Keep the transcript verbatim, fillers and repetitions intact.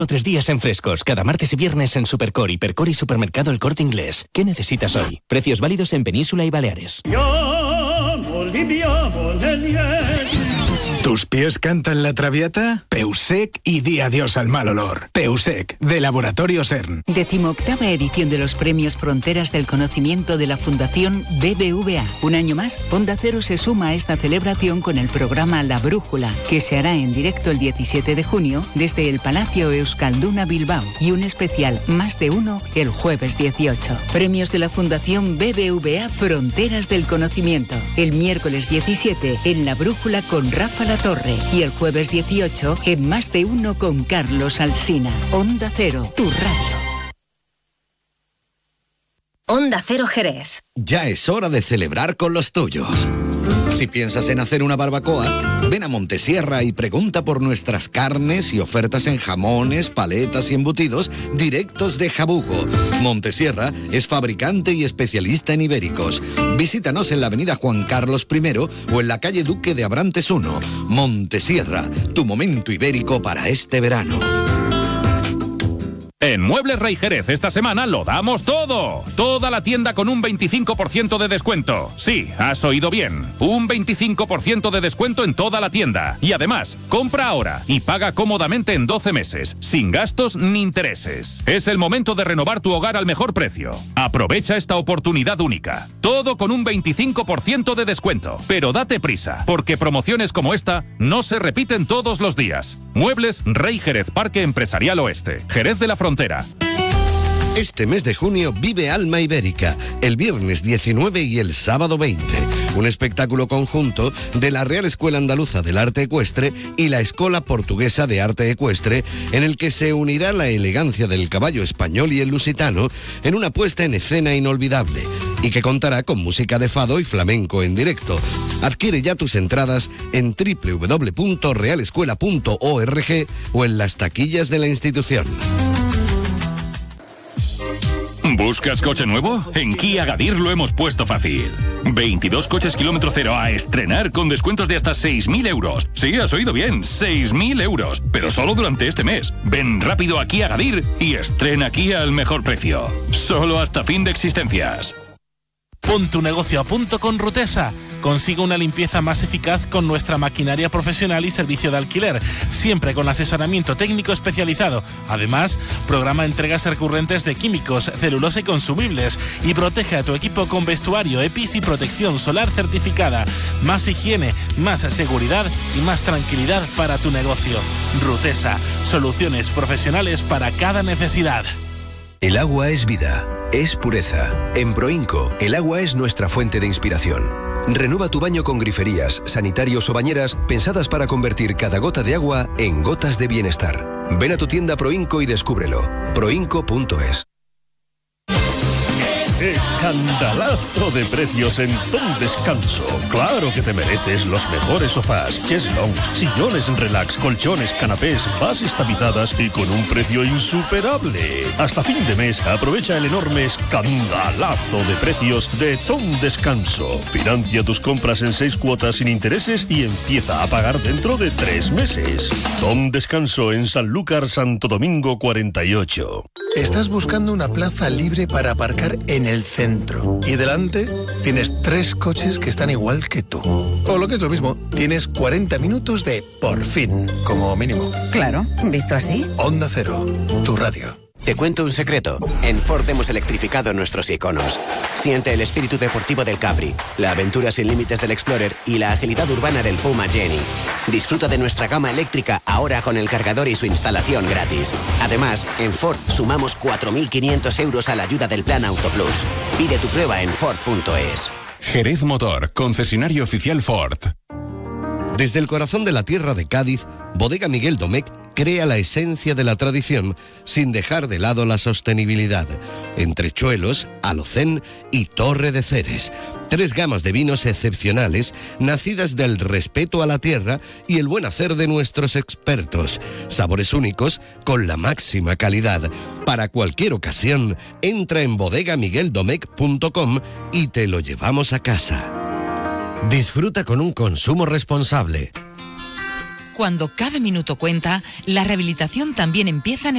O tres días en Frescos, cada martes y viernes en Supercore, Hipercore y Supermercado El Corte Inglés. ¿Qué necesitas hoy? Precios válidos en Península y Baleares. ¿Tus pies cantan la traviata? Peusec y di adiós al mal olor. Peusec, de Laboratorio CERN. Decimoctava edición de los Premios Fronteras del Conocimiento de la Fundación B B V A. Un año más, Onda Cero se suma a esta celebración con el programa La Brújula, que se hará en directo el diecisiete de junio desde el Palacio Euskalduna Bilbao, y un especial Más de Uno el jueves dieciocho. Premios de la Fundación B B V A Fronteras del Conocimiento. El miércoles diecisiete en La Brújula con Rafa La Torre y el jueves dieciocho en Más de Uno con Carlos Alsina. Onda Cero, tu radio. Onda Cero Jerez. Ya es hora de celebrar con los tuyos. Si piensas en hacer una barbacoa, ven a Montesierra y pregunta por nuestras carnes y ofertas en jamones, paletas y embutidos directos de Jabugo. Montesierra es fabricante y especialista en ibéricos. Visítanos en la avenida Juan Carlos primero o en la calle Duque de Abrantes uno. Montesierra, tu momento ibérico para este verano. En Muebles Rey Jerez esta semana lo damos todo. Toda la tienda con un veinticinco por ciento de descuento. Sí, has oído bien. Un veinticinco por ciento de descuento en toda la tienda. Y además, compra ahora y paga cómodamente en doce meses, sin gastos ni intereses. Es el momento de renovar tu hogar al mejor precio. Aprovecha esta oportunidad única. Todo con un veinticinco por ciento de descuento. Pero date prisa, porque promociones como esta no se repiten todos los días. Muebles Rey Jerez Parque Empresarial Oeste. Jerez de la Frontera. Este mes de junio vive Alma Ibérica, el viernes diecinueve y el sábado veinte. Un espectáculo conjunto de la Real Escuela Andaluza del Arte Ecuestre y la Escola Portuguesa de Arte Ecuestre, en el que se unirá la elegancia del caballo español y el lusitano en una puesta en escena inolvidable, y que contará con música de fado y flamenco en directo. Adquiere ya tus entradas en doble u doble u doble u punto real escuela punto org o en las taquillas de la institución. ¿Buscas coche nuevo? En Kia Gadir lo hemos puesto fácil. veintidós coches kilómetro cero a estrenar con descuentos de hasta seis mil euros. Sí, has oído bien, seis mil euros. Pero solo durante este mes. Ven rápido a Kia Gadir y estrena Kia al mejor precio. Solo hasta fin de existencias. Pon tu negocio a punto con Rutesa. Consigue una limpieza más eficaz con nuestra maquinaria profesional y servicio de alquiler, siempre con asesoramiento técnico especializado. Además, programa entregas recurrentes de químicos, celulosa y consumibles, y protege a tu equipo con vestuario, E P I S y protección solar certificada. Más higiene, más seguridad y más tranquilidad para tu negocio. Rutesa, soluciones profesionales para cada necesidad. El agua es vida, es pureza. En Proinco, el agua es nuestra fuente de inspiración. Renueva tu baño con griferías, sanitarios o bañeras pensadas para convertir cada gota de agua en gotas de bienestar. Ven a tu tienda Proinco y descúbrelo. proinco punto es. Escandalazo de precios en Tom Descanso. Claro que te mereces los mejores sofás, cheslons, sillones relax, colchones, canapés, bases tapizadas y con un precio insuperable. Hasta fin de mes aprovecha el enorme escandalazo de precios de Tom Descanso. Financia tus compras en seis cuotas sin intereses y empieza a pagar dentro de tres meses. Tom Descanso en Sanlúcar, Santo Domingo cuarenta y ocho. Estás buscando una plaza libre para aparcar en el centro y delante tienes tres coches que están igual que tú. O lo que es lo mismo, tienes cuarenta minutos de por fin, como mínimo. Claro, visto así. Onda Cero, tu radio. Te cuento un secreto. En Ford hemos electrificado nuestros iconos. Siente el espíritu deportivo del Capri, la aventura sin límites del Explorer y la agilidad urbana del Puma Jenny. Disfruta de nuestra gama eléctrica ahora con el cargador y su instalación gratis. Además, en Ford sumamos cuatro mil quinientos euros a la ayuda del Plan Auto Plus. Pide tu prueba en Ford punto es. Jerez Motor, concesionario oficial Ford. Desde el corazón de la tierra de Cádiz, Bodega Miguel Domecq crea la esencia de la tradición sin dejar de lado la sostenibilidad. Entrechuelos, Alocén y Torre de Ceres. Tres gamas de vinos excepcionales, nacidas del respeto a la tierra y el buen hacer de nuestros expertos. Sabores únicos con la máxima calidad. Para cualquier ocasión, entra en bodega miguel domecq punto com y te lo llevamos a casa. Disfruta con un consumo responsable. Cuando cada minuto cuenta, la rehabilitación también empieza en el